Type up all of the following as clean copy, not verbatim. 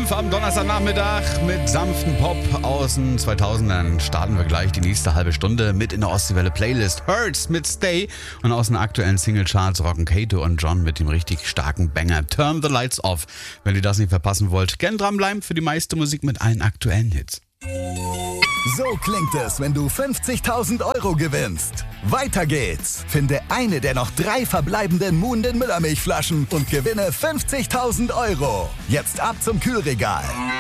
5 am Donnerstagnachmittag mit sanften Pop aus den 2000ern. Starten wir gleich die nächste halbe Stunde mit in der Ostseewelle Playlist. Hurts mit Stay und aus den aktuellen Singlecharts rocken Kato und John mit dem richtig starken Banger Turn the Lights Off. Wenn ihr das nicht verpassen wollt, gern dranbleiben für die meiste Musik mit allen aktuellen Hits. So klingt es, wenn du 50.000 Euro gewinnst. Weiter geht's. Finde eine der noch 3 verbleibenden Muhnden Müllermilchflaschen und gewinne 50.000 Euro. Jetzt ab zum Kühlregal.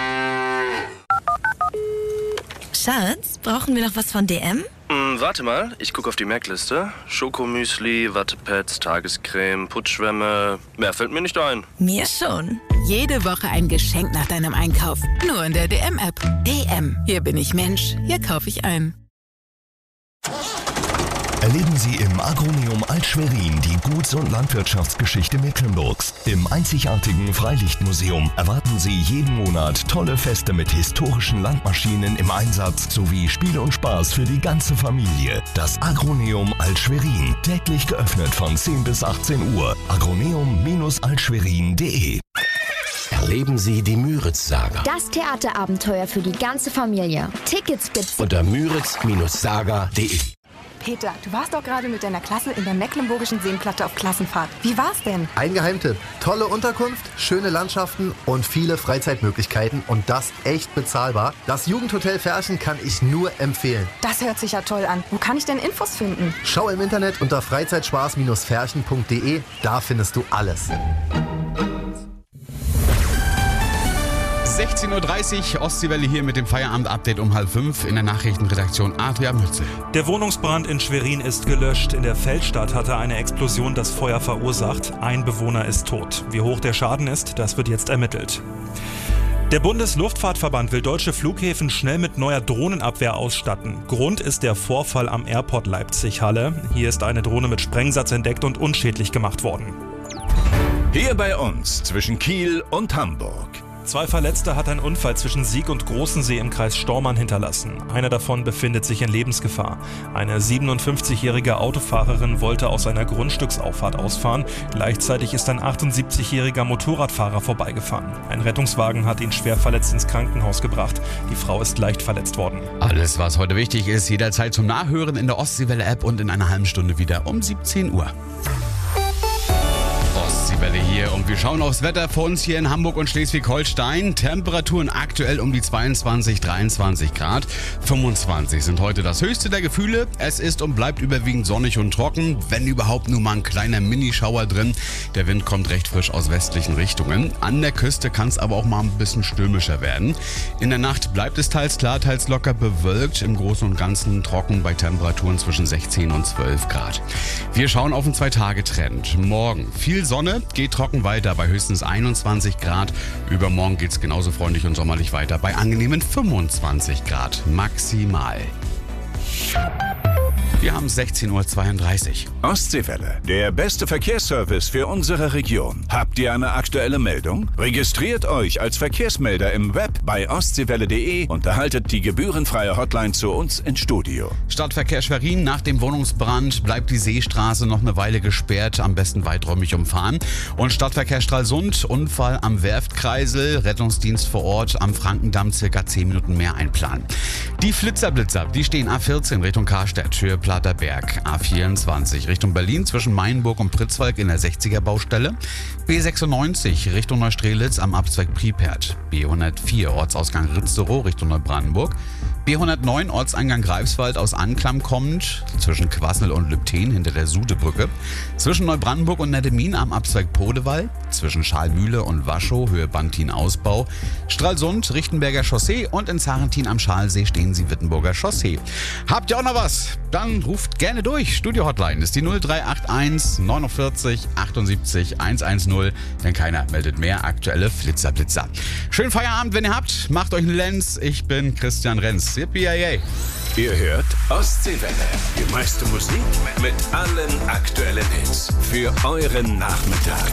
Schatz, brauchen wir noch was von DM? Warte mal, ich gucke auf die Merkliste. Schokomüsli, Wattepads, Tagescreme, Putzschwämme. Mehr fällt mir nicht ein. Mir schon. Jede Woche ein Geschenk nach deinem Einkauf. Nur in der DM-App. DM. Hier bin ich Mensch. Hier kaufe ich ein. Erleben Sie im Agroneum Alt-Schwerin die Guts- und Landwirtschaftsgeschichte Mecklenburgs. Im einzigartigen Freilichtmuseum erwarten Sie jeden Monat tolle Feste mit historischen Landmaschinen im Einsatz sowie Spiel und Spaß für die ganze Familie. Das Agroneum Alt-Schwerin, täglich geöffnet von 10 bis 18 Uhr. agroneum-altschwerin.de. Erleben Sie die Müritz-Saga. Das Theaterabenteuer für die ganze Familie. Tickets gibt's Unter müritz-saga.de. Peter, du warst doch gerade mit deiner Klasse in der Mecklenburgischen Seenplatte auf Klassenfahrt. Wie war's denn? Ein Geheimtipp. Tolle Unterkunft, schöne Landschaften und viele Freizeitmöglichkeiten und das echt bezahlbar. Das Jugendhotel Ferchen kann ich nur empfehlen. Das hört sich ja toll an. Wo kann ich denn Infos finden? Schau im Internet unter freizeitspaß-ferchen.de. Da findest du alles. 16.30 Uhr, Ostseewelle hier mit dem Feierabend-Update um 4:30 in der Nachrichtenredaktion Adrian Mützel. Der Wohnungsbrand in Schwerin ist gelöscht. In der Feldstadt hatte eine Explosion das Feuer verursacht. Ein Bewohner ist tot. Wie hoch der Schaden ist, das wird jetzt ermittelt. Der Bundesluftfahrtverband will deutsche Flughäfen schnell mit neuer Drohnenabwehr ausstatten. Grund ist der Vorfall am Airport Leipzig-Halle. Hier ist eine Drohne mit Sprengsatz entdeckt und unschädlich gemacht worden. Hier bei uns zwischen Kiel und Hamburg. 2 Verletzte hat ein Unfall zwischen Sieg und Großensee im Kreis Stormarn hinterlassen. Einer davon befindet sich in Lebensgefahr. Eine 57-jährige Autofahrerin wollte aus einer Grundstücksauffahrt ausfahren. Gleichzeitig ist ein 78-jähriger Motorradfahrer vorbeigefahren. Ein Rettungswagen hat ihn schwer verletzt ins Krankenhaus gebracht. Die Frau ist leicht verletzt worden. Alles, was heute wichtig ist, jederzeit zum Nachhören in der Ostseewelle-App und in einer halben Stunde wieder um 17 Uhr. Ostseewelle hier und wir schauen aufs Wetter vor uns hier in Hamburg und Schleswig-Holstein. Temperaturen aktuell um die 22, 23 Grad. 25 sind heute das höchste der Gefühle. Es ist und bleibt überwiegend sonnig und trocken, wenn überhaupt nur mal ein kleiner Minischauer drin. Der Wind kommt recht frisch aus westlichen Richtungen. An der Küste kann es aber auch mal ein bisschen stürmischer werden. In der Nacht bleibt es teils klar, teils locker bewölkt. Im Großen und Ganzen trocken bei Temperaturen zwischen 16 und 12 Grad. Wir schauen auf den 2-Tage-Trend. Morgen viel Sonne, geht trocken weiter bei höchstens 21 Grad. Übermorgen geht's genauso freundlich und sommerlich weiter bei angenehmen 25 Grad maximal. Wir haben 16.32 Uhr. Ostseewelle, der beste Verkehrsservice für unsere Region. Habt ihr eine aktuelle Meldung? Registriert euch als Verkehrsmelder im Web bei ostseewelle.de und erhaltet die gebührenfreie Hotline zu uns ins Studio. Stadtverkehr Schwerin, nach dem Wohnungsbrand bleibt die Seestraße noch eine Weile gesperrt, am besten weiträumig umfahren. Und Stadtverkehr Stralsund, Unfall am Werftkreisel, Rettungsdienst vor Ort am Frankendamm circa 10 Minuten mehr einplanen. Die Flitzerblitzer, die stehen A14 Richtung Karstedt, Höhe Platterberg, A24 Richtung Berlin zwischen Mainburg und Pritzwalk in der 60er Baustelle, B96 Richtung Neustrelitz am Abzweig Pripert, B104 Ortsausgang Ritzero Richtung Neubrandenburg, B109 Ortseingang Greifswald aus Anklam kommend, zwischen Quassel und Lübten hinter der Sudebrücke, zwischen Neubrandenburg und Nettemin am Abzweig Podewall, zwischen Schalmühle und Waschow Höhe Bantin-Ausbau, Stralsund Richtenberger Chaussee und in Sarentin am Schalsee stehen Sie Wittenburger Chaussee. Habt ihr auch noch was? Dann ruft gerne durch. Studio-Hotline ist die 0381 49 78 110, denn keiner meldet mehr aktuelle Flitzerblitzer. Schönen Feierabend, wenn ihr habt. Macht euch einen Lenz. Ich bin Christian Renz. Yippie-yay. Ihr hört Ostseewelle. Die meiste Musik mit allen aktuellen Hits. Für euren Nachmittag.